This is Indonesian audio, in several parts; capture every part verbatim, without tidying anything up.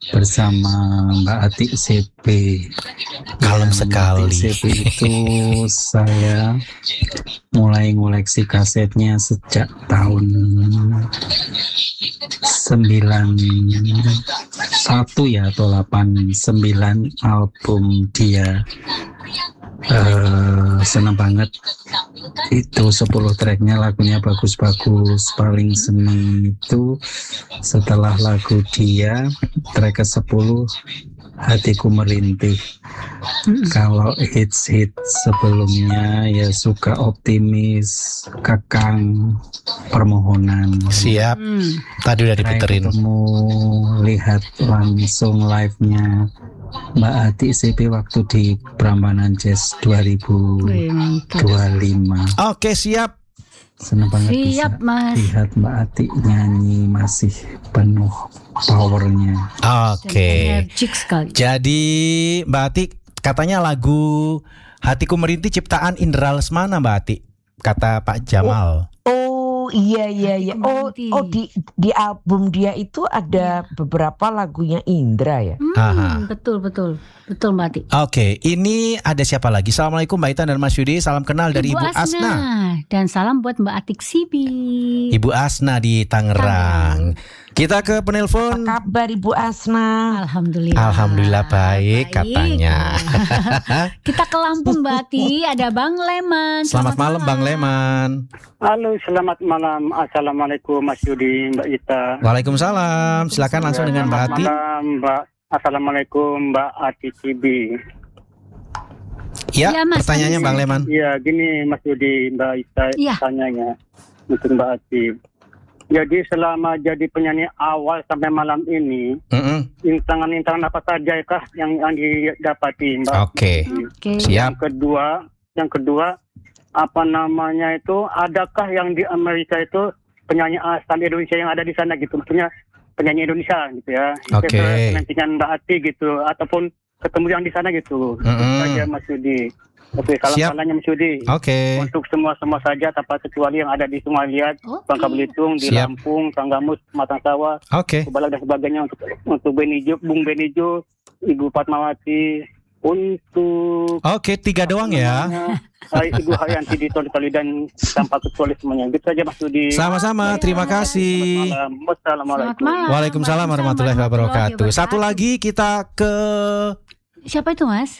bersama Mbak Ati C P. Kalem Ya, sekali. Mbak Ati C P itu saya mulai ngoleksi kasetnya sejak tahun sembilan satu ya atau delapan sembilan album dia. Uh, senang banget itu sepuluh tracknya, lagunya bagus-bagus. Paling seneng itu setelah lagu dia track ke sepuluh Hatiku Merintih. hmm. Kalau hits-hits sebelumnya ya Suka Optimis, Kekang, Permohonan. Siap. hmm. Tadi udah diputerin. Ketemu lihat langsung live-nya Mbak Ati C P waktu di Prambanan Jazz dua ribu dua puluh lima. Oke, siap. Senang banget siap, bisa Mas. lihat Mbak Ati nyanyi masih penuh powernya. Oke. sekali. Jadi Mbak Ati katanya lagu Hatiku Merintih ciptaan Indra Lesmana, Mbak Ati, kata Pak Jamal. Oh, oh iya iya iya. Oh oh di di album dia itu ada ya. beberapa lagunya Indra ya. Hmm, betul betul betul Mbak Ati. Oke, ini ada siapa lagi? Assalamualaikum Mbak Ita dan Mas Yudi. Salam kenal dari Ibu, Ibu Asna. Asna. Dan salam buat Mbak Atik Sibi. Ibu Asna di Tangerang. Kita ke penelpon. Apa kabar Ibu Asna? Alhamdulillah. Alhamdulillah baik, baik. Katanya. Kita ke Lampung Mbak Ati, ada Bang Leman. Selamat, selamat malam Bang Leman. Halo, selamat malam. Assalamualaikum Mas Yudi, Mbak Ita. Waalaikumsalam. Silakan langsung dengan Mbak Ati. Selamat malam Mbak. Assalamualaikum Mbak Ati Sibi. Ya, ya mas, pertanyaannya Bang Leman. Iya, gini Mas Yudi, Mbak Ita ya. Tanyanya untuk Mbak Ati. Jadi selama jadi penyanyi awal sampai malam ini, mm-hmm. intangan-intangan apa saja kah yang yang didapati, Mbak? Oke. Okay. Okay. Siap. Yang kedua, yang kedua apa namanya itu? Adakah yang di Amerika itu penyanyi asal Indonesia yang ada di sana gitu? Maksudnya penyanyi Indonesia gitu ya? Oke. Okay. Penantian Mbak Ati gitu, ataupun ketemu yang di sana gitu. Mm-hmm. Itu saja Mas Yudi. Oke, kalau salahnya Mas Yudi. Oke. Okay. Untuk semua-semua saja tanpa kecuali yang ada di Sumalia, okay. Bangka Belitung, di Siap. Lampung, Tanggamus, Matang Sawah, Oke. Okay. Balak dan sebagainya untuk untuk Benijo, Bung Benijo, Ibu Fatmawati, untuk Oke, okay, tiga doang ya. Ibu Haryanti di Toli-Toli dan tanpa kecuali semuanya. Gitu saja Mas Yudi. Sama-sama, terima kasih. Wassalamualaikum. Waalaikumsalam warahmatullahi wabarakatuh. Satu lagi kita ke siapa itu Mas?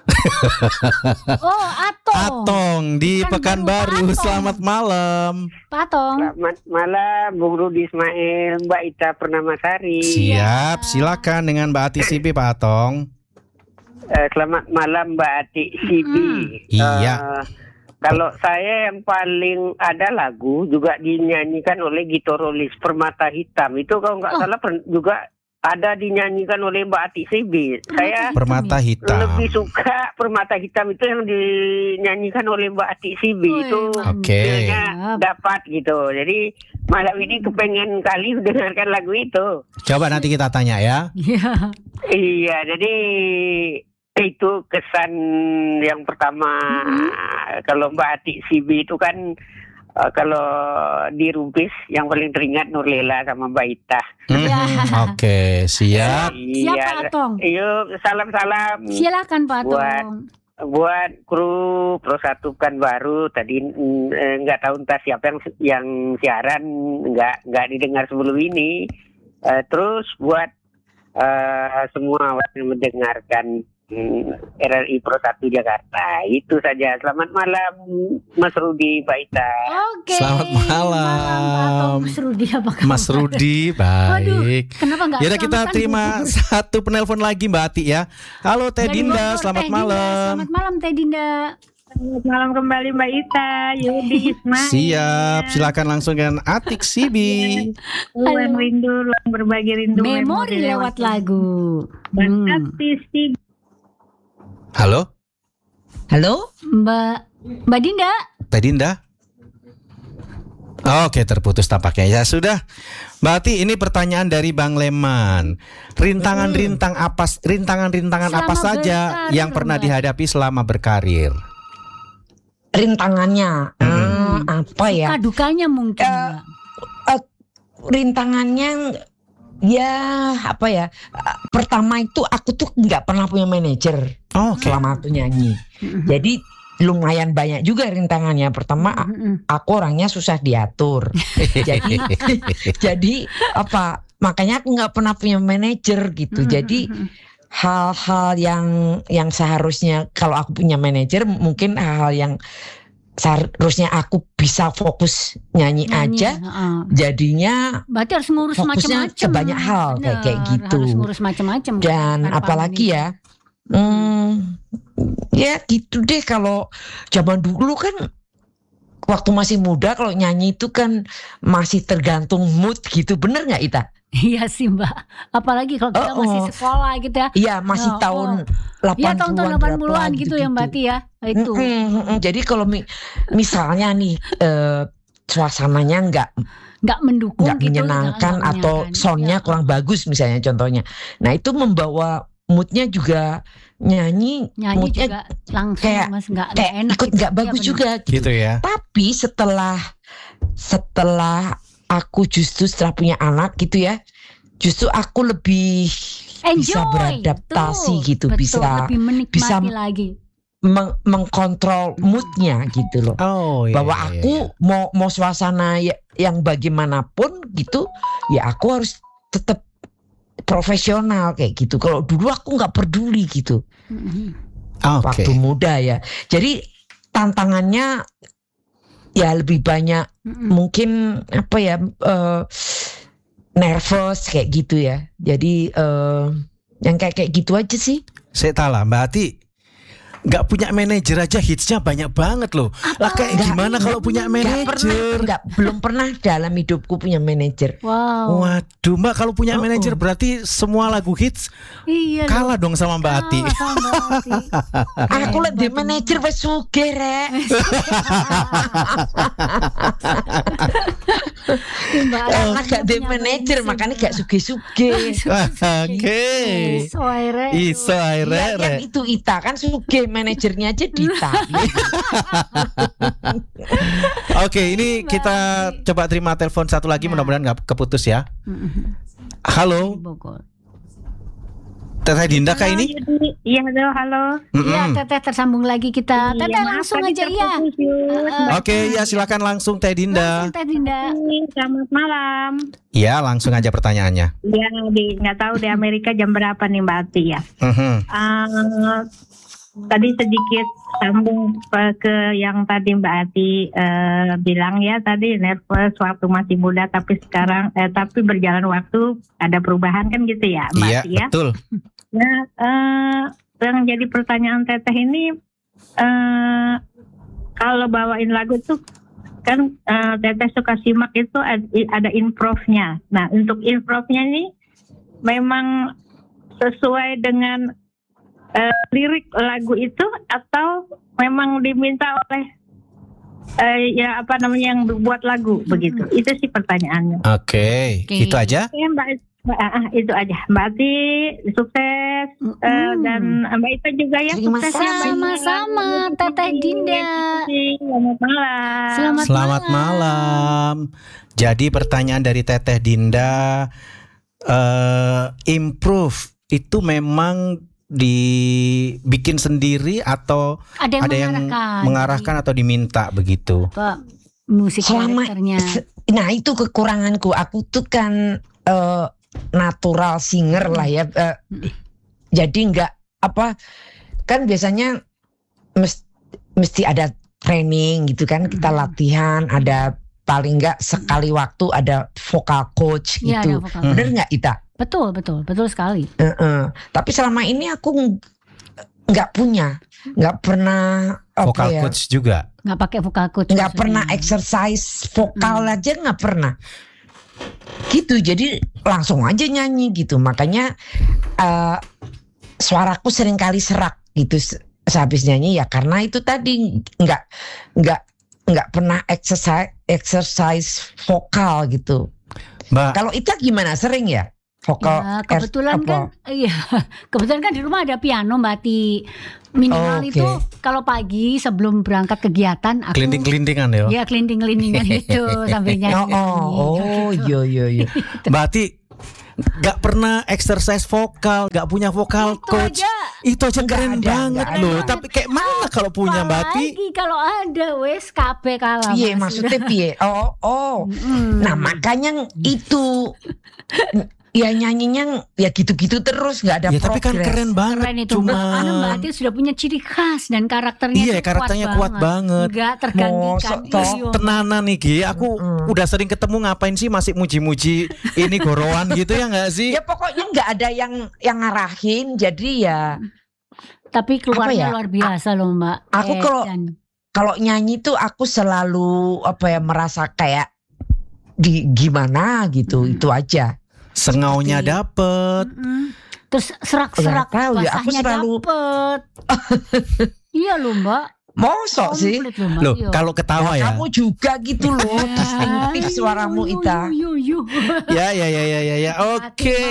Oh, Atong. Atong di Pekanbaru. Selamat malam. Pak Atong. Selamat malam Bung Rudi Ismail, Mbak Ita Pernamasari. Siap, silakan dengan Mbak Ati Sibi Pak Atong. Uh, selamat malam Mbak Ati Sibi. Hmm. Iya. Uh, kalau saya yang paling ada lagu juga dinyanyikan oleh Gitorolis Permata Hitam. Itu kalau nggak oh. salah juga ada dinyanyikan oleh Mbak Ati Sibi. Saya Permata Hitam. Lebih suka Permata Hitam itu yang dinyanyikan oleh Mbak Ati Sibi. Oh, itu okay. dapat gitu. Jadi malam ini kepengen kali dengarkan lagu itu. Coba nanti kita tanya ya. Iya, jadi itu kesan yang pertama. Mm-hmm. Kalau Mbak Ati Sibi itu kan Uh, kalau di Rumpis yang paling teringat Nurlela sama Mbak Ita. Hmm, Oke, okay, siap. Siap Pak Atong. Yuk, salam-salam. Silakan Pak Atong. Buat buat kru Pro satu Pekanbaru tadi nggak eh, tahu entah siapa yang yang siaran nggak nggak didengar sebelum ini. Uh, terus buat uh, semua yang mendengarkan R R I Pro satu Jakarta. Itu saja. Selamat malam Mas Rudi, Mbak Ita. Oke. Selamat malam. Mas Rudi apa kabar? Mas Rudi baik. Waduh, kenapa enggak? Ya kita terima bu. satu penelpon lagi Mbak Ati ya. Halo Teh Dinda, selamat Teh malam. Dinda, selamat malam Teh Dinda. Selamat malam kembali Mbak Ita, Yudi Ismail. Siap, silakan langsung dengan Atik Sibi. Ruang rindu, ruang berbagi rindu. Memori, memori lewat, lewat lagu. Hmm. Atik Sibi. Halo? Halo? Mbak Mbak Dinda? Mbak Dinda? Oke, terputus tampaknya. Ya sudah. Mbak Ati, ini pertanyaan dari Bang Leman. Rintangan-rintang apa rintangan-rintangan apa saja berkarir, yang pernah Mbak. dihadapi selama berkarir? Rintangannya hmm. Hmm, apa ya? Suka dukanya mungkin. Uh, uh, rintangannya ya apa ya? Pertama itu aku tuh nggak pernah punya manajer oh, okay. selama aku nyanyi. Mm-hmm. Jadi lumayan banyak juga rintangannya. Pertama mm-hmm. aku orangnya susah diatur. jadi jadi apa? Makanya aku nggak pernah punya manajer gitu. Mm-hmm. Jadi hal-hal yang yang seharusnya kalau aku punya manajer mungkin hal-hal yang seharusnya aku bisa fokus nyanyi, nyanyi aja, uh. jadinya berarti harus ngurus macam-macam ke banyak hal. Bener, kayak kayak gitu. Harus ngurus macam-macam. Dan apalagi ya, hmm, ya gitu deh. Kalau zaman dulu kan, waktu masih muda kalau nyanyi itu kan masih tergantung mood gitu, bener nggak Ita? Iya sih Mbak, apalagi kalau kita oh, masih sekolah gitu ya. Iya masih oh, tahun oh. delapan puluhan, ya, tahun-tahun delapan puluhan gitu, gitu ya Mbak Ti ya. Itu. Mm-mm, jadi kalau mi- misalnya nih uh, suasananya nggak nggak mendukung, nggak gitu, menyenangkan gak, gak atau soundnya ya. kurang bagus misalnya contohnya. Nah itu membawa moodnya juga nyanyi, nyanyi moodnya juga langsung kayak, mas nggak kayak enak ikut nggak gitu. bagus ya, juga gitu. gitu ya. Tapi setelah setelah aku justru setelah punya anak gitu ya, justru aku lebih Enjoy, bisa beradaptasi tuh, gitu, betul, bisa bisa lagi. Meng- mengkontrol moodnya gitu loh. Oh, iya, bahwa iya, aku iya. mau mau suasana ya, yang bagaimanapun gitu, ya aku harus tetap profesional kayak gitu. Kalau dulu aku nggak peduli gitu. Okay. Waktu muda ya. Jadi tantangannya ya lebih banyak mm-mm. mungkin apa ya uh, nervous kayak gitu ya. Jadi uh, yang kayak kayak gitu aja sih. Saya tahu lah Mbak Ati nggak punya manajer aja hitsnya banyak banget loh. Lah kayak gak, gimana kalau punya manajer? Nggak, belum pernah dalam hidupku punya manajer. Wow. Waduh Mbak, kalau punya oh, manajer oh. berarti semua lagu hits iya kalah dong sama Mbak Ati. Aku lebih manajer wes sugih rek. Karena gak ada manajer makanya gak sugih-sugih. Oke. Iso aire rek. Itu Ita kan sugih. Manajernya aja Dita. Oke, ini kita coba terima telepon satu lagi, ya. Mudah-mudahan nggak keputus ya. Halo, Teteh Dinda kah ini? Iya, halo, halo. Iya, Teteh tersambung lagi kita. Teteh ya, langsung aja ya. Uh, Oke, ya silakan langsung Teh Dinda. Langsung Teh Dinda. Selamat malam. Iya, langsung aja pertanyaannya. Iya, di nggak tahu di Amerika jam berapa nih Mbak Ati ya. Uh-huh. Uh, Tadi sedikit sambung ke yang tadi Mbak Ati uh, bilang ya, tadi nervous waktu masih muda, tapi sekarang eh, tapi berjalan waktu ada perubahan kan gitu ya Mbak iya, Ati ya. Betul. Nah, uh, yang jadi pertanyaan Teteh ini uh, kalau bawain lagu tuh kan uh, Teteh suka simak itu ada improve-nya. Nah, untuk improve-nya ini memang sesuai dengan Uh, lirik lagu itu atau memang diminta oleh uh, ya apa namanya yang buat lagu hmm. begitu? Itu sih pertanyaannya. Oke, okay. okay. Itu aja. Ya, Mbak, uh, itu aja. Mbak Ati sukses hmm. uh, dan Mbak Ita juga ya sukses. Sama-sama, Teteh Dinda. Selamat malam. Selamat, Selamat malam. malam. Jadi pertanyaan dari Teteh Dinda, uh, improve itu memang dibikin sendiri atau ada yang, ada yang mengarahkan. mengarahkan atau diminta begitu? Apa musik selama karakternya? Nah itu kekuranganku. Aku tuh kan uh, natural singer lah ya. Uh, hmm. Jadi nggak apa kan biasanya mesti, mesti ada training gitu kan, kita latihan, ada paling nggak sekali waktu ada vocal coach gitu. Ya, vokal bener nggak Ita? Betul, betul, betul sekali. Uh-uh. Tapi selama ini aku nggak punya, nggak pernah vokal ya, coach juga. Nggak pakai vokal coach. Nggak pernah exercise vokal hmm. aja nggak pernah. Gitu, jadi langsung aja nyanyi gitu. Makanya uh, suaraku seringkali serak gitu sehabis nyanyi ya karena itu tadi nggak nggak nggak pernah exercise exercise vokal gitu. Mbak, kalau Ita gimana, sering ya? Vokal ya, kebetulan er, kan iya kebetulan kan di rumah ada piano Mbak Ti. Minimal oh, okay. itu kalau pagi sebelum berangkat kegiatan aku kelinting-kelintingan ya. Iya, kelinting-kelintingan itu sambil nyanyi. Oh, oh, oh gitu. Yo yo yo. Mbak Ti, Gak pernah exercise vokal, gak punya vokal Itu coach. aja. Itu aja keren ada, banget nggak loh. ada. Tapi kayak mana kalau punya Mbak Ati? Apalagi kalau ada wes K P kalah. Piye Mas. maksudnya piye? Oh, oh. Mm. Nah, makanya itu ya nyanyinya ya gitu-gitu terus, nggak ada Ya tapi kan progres. keren banget. Keren itu. Cuma Karena Mbak Ati sudah punya ciri khas dan karakternya Iya, itu karakternya kuat banget. Enggak tergantikan. Mosok toh. Iya. tenanan nih Gi, aku Mm-mm. udah sering ketemu ngapain sih masih muji-muji ini gorowan gitu ya nggak sih? Ya pokoknya nggak ada yang yang ngarahin, jadi ya Tapi keluarnya Apa ya? luar biasa loh Mbak. Aku Eh, kalau- dan- kalau nyanyi tuh aku selalu apa ya merasa kayak di gimana gitu, Hmm. itu aja. Sengaunya Seperti- dapet. Mm-mm. Terus serak-serak Nggak tahu ya, aku basahnya selalu- dapet. Iya loh Mbak. Mosok sih. Komplit loh Mbak. Loh, Iya. kalau ketawa ya. Kamu juga gitu loh, distinktif Ayo, suaramu yu, Ita. yu, yu, yu. Ya ya ya ya ya ya. Oke.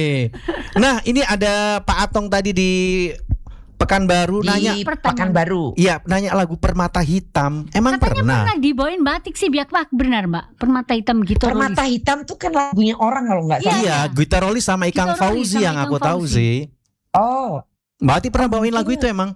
Nah, ini ada Pak Atong tadi di Pekanbaru nanya. Di pertanyaan. Pekanbaru. Iya, nanya lagu Permata Hitam. Emang Katanya pernah? pernah dibawain batik sih biak pak benar Mbak. Permata hitam gitu. Permata hitam tuh kan lagunya orang kalau nggak salah. Iya, Gitarolis sama Ikang Gitarolis Fauzi sama yang Ikang aku tahu Fauzi. sih. Oh, Mbak Ati pernah Oh, bawain mungkin- lagu itu emang?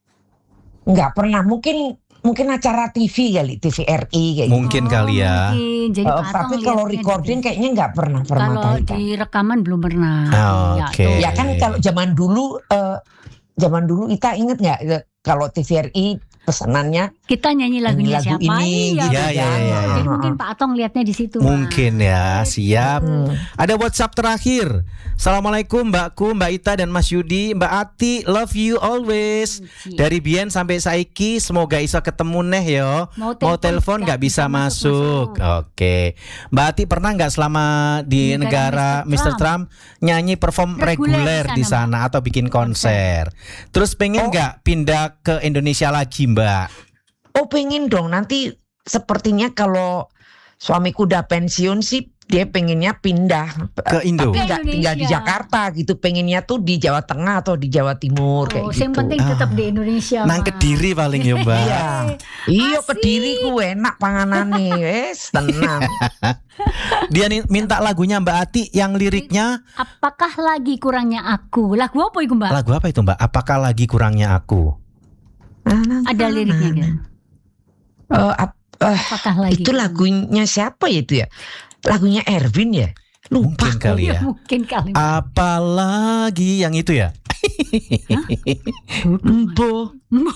nggak pernah. Mungkin mungkin acara T V kali, T V R I kayak gitu. Mungkin kali ya. Mungkin. Jadi Oh, Pak tapi Atong kalau lihatnya recording di- kayaknya nggak pernah Permata kalau hitam. di rekaman belum pernah. Oh, Ya, oke. tuh. Ya kan kalau zaman dulu, eh, zaman dulu Ita inget nggak eh, kalau T V R I pesanannya Kita nyanyi lagunya lagu siapa? ini Iya, gitu Ya, ya, betul. ya, ya. Jadi mungkin Pak Atong lihatnya di situ. Mas. Mungkin ya, siap. Hmm. Ada WhatsApp terakhir. Assalamualaikum Mbakku, Mbak Ita dan Mas Yudi. Mbak Ati, love you always. Dari Bien sampai saiki, semoga iso ketemu neh yo. Mau Mau telepon telepon nggak bisa masuk. Oke. Mbak Ati pernah nggak selama di Di negara negara mister mister Trump nyanyi perform Reguler reguler di di sana atau bikin konser? Terus pengen Oh. nggak pindah ke Indonesia lagi, Mbak? Oh pengen dong, nanti sepertinya kalau suamiku udah pensiun sih dia pengennya pindah Ke Indo. tapi Ke nggak tinggal di Indonesia. Jakarta gitu, pengennya tuh di Jawa Tengah atau di Jawa Timur kayak Oh, gitu. yang penting tetap di Indonesia. Nang Mas. Kediri paling ya, Mbak. Iya, iyo Asik. Kediri ku enak panganane, wes tenang. Dia nih minta lagunya Mbak Ati yang liriknya Apakah lagi kurangnya aku? Lagu apa itu Mbak? lagu apa itu Mbak? Apakah lagi kurangnya aku? Ada liriknya kan? Eh, ap- eh, Apakah lagi? itu lagunya siapa ya itu ya? Lagunya Erwin ya? Lupa. Mungkin kali ya. Mungkin kali. Apalagi yang itu ya? Empo.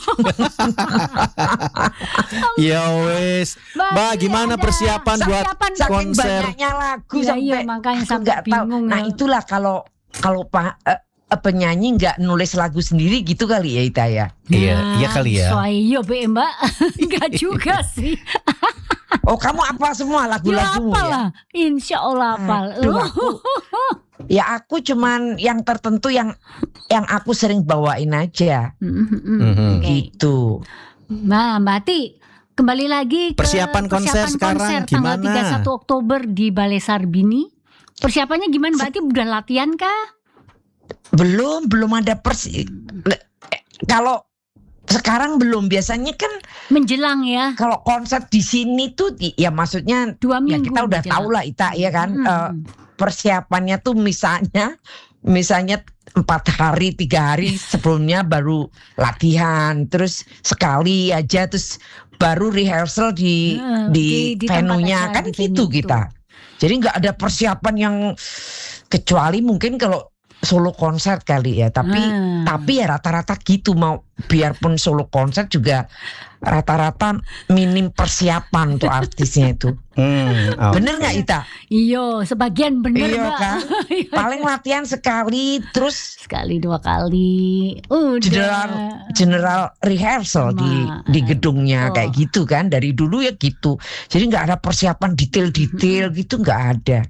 Ya wes. Mbak, gimana ada. persiapan buat Persiapan Saking konser? banyaknya lagu Iya, sampai iya, makanya aku sampai nggak tahu. bingung Nah ya. itulah kalau kalau pak eh, eh, penyanyi nggak nulis lagu sendiri gitu kali ya Ita ya. Iya, iya kali ya. So iya be Mbak. Enggak juga sih. Oh kamu apa semua Ya lagu-lagumu apa ya? lah. Insya Allah apal. Aduh, aku- Ya aku cuman yang tertentu yang yang aku sering bawain aja Mhm. gitu. Nah Mbak Ati, kembali lagi ke Persiapan konser sekarang tanggal gimana? tiga puluh satu Oktober di Balai Sarbini. Persiapannya gimana Mbak Ati? Udah latihan kah? Belum belum ada persi. le- eh, Kalau sekarang belum, biasanya kan Menjelang ya. kalau konser di sini tuh i- ya maksudnya Dua ya minggu. kita udah menjelang. tahu lah Ita ya kan. Hmm. Eh, persiapannya tuh misalnya misalnya empat hari tiga hari sebelumnya baru latihan, terus sekali aja, terus baru rehearsal di Hmm, di, di- di tempat venue-nya acara, kan di venue gitu itu. kita. Jadi nggak ada persiapan yang kecuali mungkin kalau solo konser kali ya, tapi Hmm. tapi ya rata-rata gitu, mau biarpun solo konser juga rata-rata minim persiapan tuh artisnya itu. Hmm, oh. Bener nggak Ita? Iyo, sebagian bener Iya Mbak. kan? Paling latihan sekali, terus Sekali dua kali. Udah. general general rehearsal di Ma- di gedungnya oh. kayak gitu kan, dari dulu ya gitu. Jadi nggak ada persiapan detail-detail gitu, nggak ada.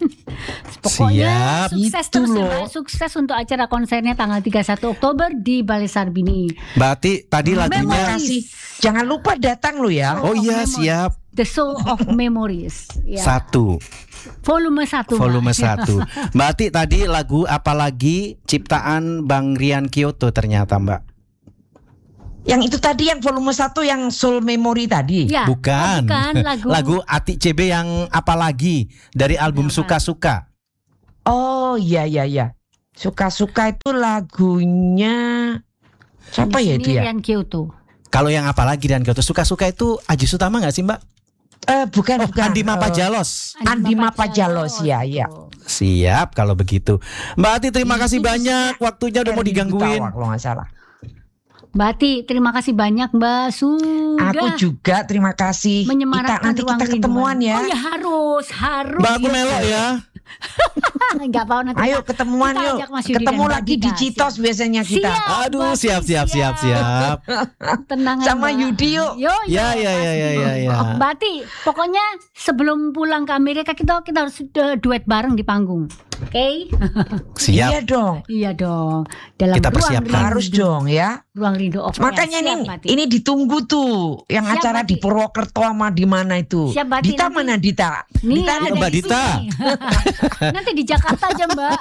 Pokoknya Siap. sukses Gitu terus ya, loh. Mbak. Sukses untuk acara konsernya tanggal tiga puluh satu Oktober di Balai Sarbini. Mbak Ati tadi lagunya. Memories. Kasih, jangan lupa datang lo ya. Oh iya, Memories. siap. The Soul of Memories. Ya. Satu. Volume satu. Mbak. Volume satu. Mbak Ati tadi lagu apalagi ciptaan Bang Rian Kyoto ternyata Mbak. Yang itu tadi yang volume satu yang Soul Memory tadi. Ya. Bukan. Oh, bukan lagu. Lagu Ati C B yang apalagi dari album Apa? Suka-Suka. Oh iya iya iya. Suka-suka itu lagunya siapa ya itu ya? Rian Kyoto. Kalau yang apa lagi Rian Kyoto? Suka-suka itu Aji Sutama nggak sih Mbak? Eh bukan oh, bukan. Andi Mapa uh, Jalos. Andi Mapa Jalos ya ya. Siap kalau begitu. Mbak Ati terima kasih banyak. Waktunya udah mau digangguin. Kalau nggak salah. Mbak Ati, terima kasih banyak Mbak. Sudah. Aku juga terima kasih. Menyemarakan kita, nanti kita ketemuan rinduan. ya. Oh ya harus, harus. Mbak aku melo ya. Enggak mau nanti. Ayo ketemuan yuk. Ketemu lagi di Citos biasanya kita. Siap, Aduh, siap siap siap siap. Tenang sama Mbak. Yudi yuk. Yo, yo, ya ya ya ya ya ya. Mbak Ati, pokoknya sebelum pulang ke Amerika kita kita harus uh, duet bareng di panggung. Oke? Okay? Siap. Iya dong. Iya dong. Dalam kita ruang persiapkan. Harus dong ya. Ruang rindu of Makanya Siap, ini Mbak ini ditunggu tuh yang Siap, acara Mbak di Purwokerto sama di mana itu. Siap, Mbak Dita nanti. mana Dita? Nih, Dita ada Mbak di Dita. sini. Nanti di Jakarta aja Mbak.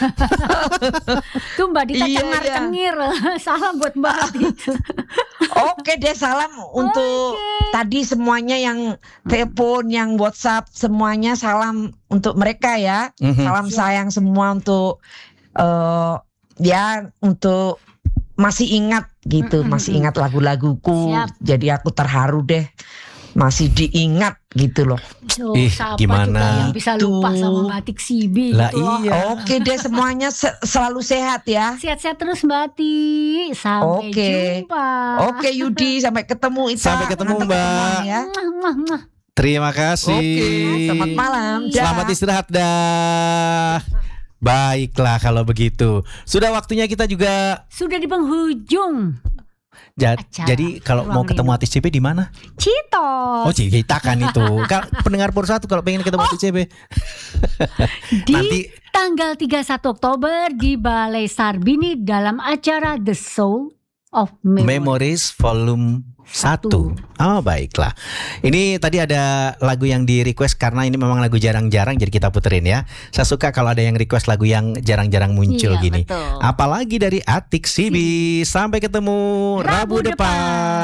Tuh Mbak Dita Iya, cengar-cengir. Salam buat Mbak Ati. Oke deh, salam untuk tadi semuanya yang telepon, yang WhatsApp, semuanya salam untuk mereka ya. Mhm. Salam sayang semua untuk eh ya untuk masih ingat gitu, masih ingat lagu-laguku. Siap. Jadi aku terharu deh. Masih diingat gitu loh. Oh, Ih, siapa gimana? juga yang bisa lupa Tuh. sama Mbak Tik Sibi Lah gitu loh. iya. Oke deh, semuanya se- selalu sehat ya. Sehat-sehat terus Mbak Ati. Sampai Oke. jumpa. Oke Yudi, sampai ketemu Ita. Sampai ketemu, Nanti Mbak. ketemuan ya. Mwah, mwah, mwah. Terima kasih. Oke, selamat malam. Dah. Selamat istirahat dah. Baiklah kalau begitu. Sudah waktunya kita juga. Sudah di penghujung. Ja- Acara jadi kalau mau Ruang ketemu Rindu. artis C B di mana? Citos. Oh, kita kan itu. Kan pendengar Pur satu kalau pengen ketemu artis C B. Di Nanti tanggal tiga puluh satu Oktober di Balai Sarbini dalam acara The Soul of Memory. Memories Volume satu. Oh, baiklah. Ini tadi ada lagu yang di request karena ini memang lagu jarang-jarang jadi kita puterin ya. Saya suka kalau ada yang request lagu yang jarang-jarang muncul Iya, gini. betul. Apalagi dari Atik Sibi. Sampai ketemu Rabu, Rabu depan. depan.